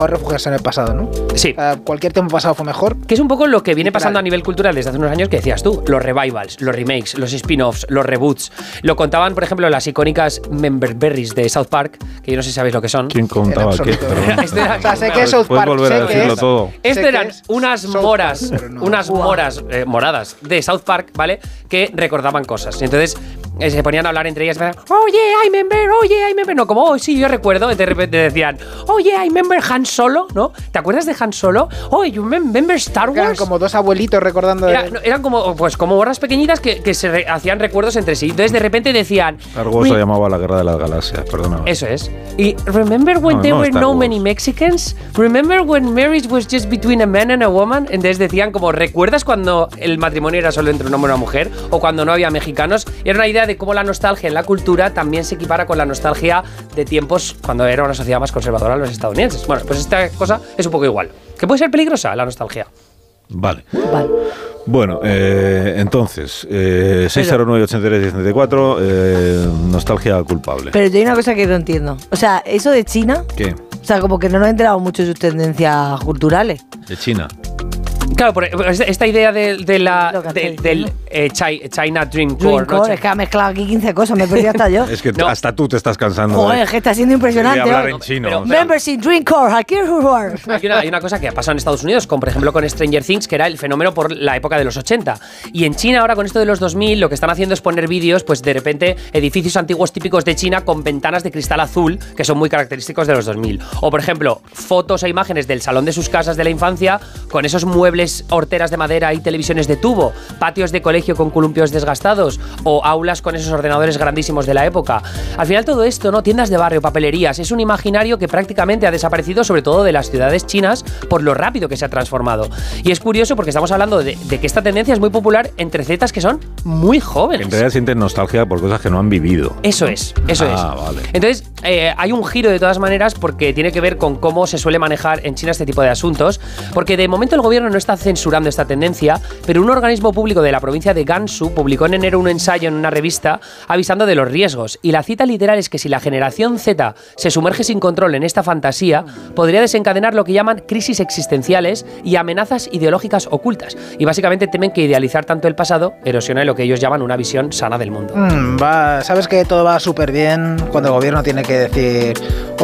refugiarse en el pasado, ¿no? Sí. Cualquier tiempo pasado fue mejor. Que es un poco lo que viene pasando a nivel cultural desde hace unos años, que decías tú, los revivals, los remakes, los spin-offs, los reboots. Lo contaban, por ejemplo, las icónicas Member Berries de South Park, que yo no sé si sabéis lo que son. ¿Quién contaba qué? O sea, sé que es South Park. Puedes volver a decirlo todo. Esto eran unas moras, moradas de South Park, ¿vale? Que recordaban cosas. Entonces se ponían a hablar entre ellas, oye, I remember, no, como, sí, yo recuerdo, y de repente decían, oye, I remember Han Solo, ¿no? ¿Te acuerdas de Han Solo? Oh, you remember Star Wars? Eran como dos abuelitos recordando. Eran como moras pequeñitas que se hacían recuerdos entre sí. Entonces de repente decían, Star Wars se llamaba la Guerra de las Galaxias, perdóname. Eso es. Y remember when there were no many Mexicans? Remember when marriage was just between a man and a woman? Entonces decían como, ¿recuerdas cuando el matrimonio era solo entre un hombre y una mujer? O cuando no había mexicanos. Y era una idea de cómo la nostalgia en la cultura también se equipara con la nostalgia de tiempos cuando era una sociedad más conservadora los estadounidenses. Bueno, pues esta cosa es un poco igual. Que puede ser peligrosa la nostalgia. Vale. Bueno, entonces, 609-83-74, nostalgia culpable. Pero yo hay una cosa que no entiendo. O sea, eso de China... ¿Qué? O sea, como que no nos he enterado mucho de sus tendencias culturales. De China. Claro, esta idea del China Dream Core. ¿No? Es que ha mezclado aquí 15 cosas, me he perdido hasta yo. Es que hasta tú te estás cansando. Joder, es que está siendo impresionante. Hablar en chino. Members in Dream Core, aquí hay una cosa que ha pasado en Estados Unidos, como por ejemplo con Stranger Things, que era el fenómeno por la época de los 80. Y en China ahora con esto de los 2000 lo que están haciendo es poner vídeos, pues de repente edificios antiguos típicos de China con ventanas de cristal azul, que son muy característicos de los 2000. O por ejemplo, fotos e imágenes del salón de sus casas de la infancia con esos muebles horteras de madera y televisiones de tubo, patios de colegio con columpios desgastados o aulas con esos ordenadores grandísimos de la época. Al final todo esto, ¿no? Tiendas de barrio, papelerías, es un imaginario que prácticamente ha desaparecido, sobre todo de las ciudades chinas, por lo rápido que se ha transformado. Y es curioso porque estamos hablando de que esta tendencia es muy popular entre zetas que son muy jóvenes. En realidad sienten nostalgia por cosas que no han vivido. Eso es. Vale. Entonces, hay un giro de todas maneras porque tiene que ver con cómo se suele manejar en China este tipo de asuntos, porque de momento el gobierno no está censurando esta tendencia, pero un organismo público de la provincia de Gansu publicó en enero un ensayo en una revista avisando de los riesgos, y la cita literal es que si la generación Z se sumerge sin control en esta fantasía, podría desencadenar lo que llaman crisis existenciales y amenazas ideológicas ocultas, y básicamente temen que idealizar tanto el pasado erosione lo que ellos llaman una visión sana del mundo. Sabes que todo va súper bien cuando el gobierno tiene que decir,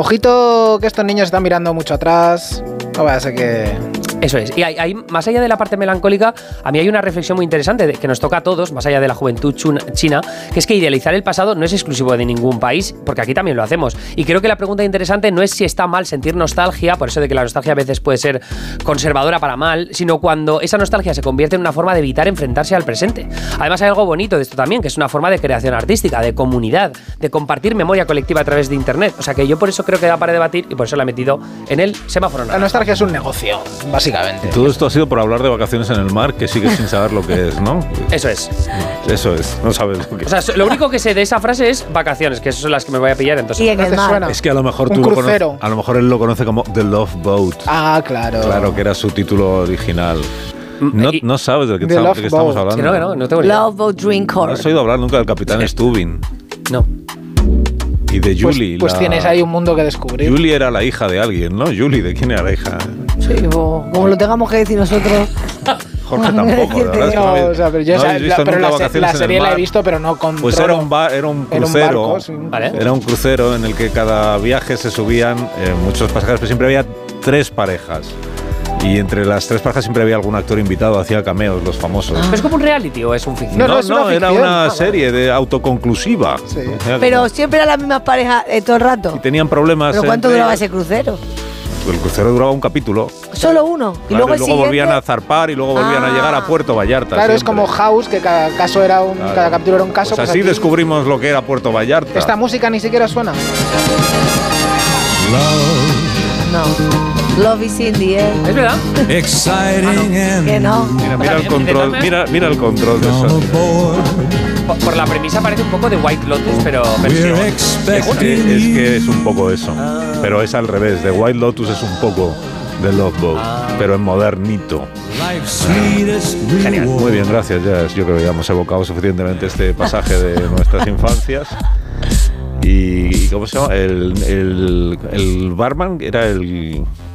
ojito que estos niños están mirando mucho atrás, no vaya a ser que... Eso es. Y hay, más allá de la parte melancólica, a mí hay una reflexión muy interesante que nos toca a todos, más allá de la juventud china, que es que idealizar el pasado no es exclusivo de ningún país, porque aquí también lo hacemos. Y creo que la pregunta interesante no es si está mal sentir nostalgia, por eso de que la nostalgia a veces puede ser conservadora para mal, sino cuando esa nostalgia se convierte en una forma de evitar enfrentarse al presente. Además hay algo bonito de esto también, que es una forma de creación artística, de comunidad, de compartir memoria colectiva a través de internet. O sea que yo por eso creo que da para debatir y por eso la he metido en el semáforo naranja. La nostalgia es un negocio, básicamente. Y todo esto ha sido por hablar de vacaciones en el mar, que sigues sin saber lo que es, ¿no? Eso es. Eso es, no sabes lo que es. O sea, lo único que sé de esa frase es vacaciones, que esas son las que me voy a pillar entonces. Y en el mar. Es que a lo mejor tú lo conoces, a lo mejor él lo conoce como The Love Boat. Ah, claro. Claro, que era su título original. No sabes de qué estamos hablando. Sí, no tengo ni idea. Love Boat Dream Core. ¿No has oído hablar nunca del Capitán Stubbing? No. Y de Julie. Pues tienes ahí un mundo que descubrir. Julie era la hija de alguien, ¿no? Julie, ¿de quién era la hija? Sí, como lo tengamos que decir nosotros. Jorge tampoco, la verdad es que no, o sea, pero yo la serie la he visto, pero no con. Pues era un crucero. Barco, sí. ¿Vale? Era un crucero en el que cada viaje se subían muchos pasajeros, pero siempre había 3 parejas. Y entre las 3 parejas siempre había algún actor invitado, hacía cameos, los famosos. ¿Es como un reality o es un ficción? No, era una serie de autoconclusiva. Sí. Pero siempre eran las mismas parejas todo el rato. Y tenían problemas. ¿Pero cuánto duraba ese crucero? El crucero duraba un capítulo. Solo uno. Y Claro, luego, volvían a zarpar y luego volvían a llegar a Puerto Vallarta. Claro, siempre. es como House, que cada caso era cada capítulo era un caso. Pues así aquí descubrimos lo que era Puerto Vallarta. Esta música ni siquiera suena. No. Love is in the air. ¿Es verdad? Que no. Mira el control, mira el control de eso. Por la premisa parece un poco de White Lotus, pero versión. Es que es un poco eso. Pero es al revés. The White Lotus es un poco de Love Boat, pero en modernito. Genial. Muy bien, gracias. Yo creo que ya hemos evocado suficientemente este pasaje de nuestras infancias. ¿Y cómo se llama? El barman era el